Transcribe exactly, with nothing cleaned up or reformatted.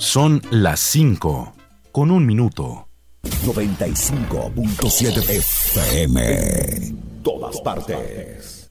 Son las cinco, con un minuto. noventa y cinco punto siete F M. Todas partes.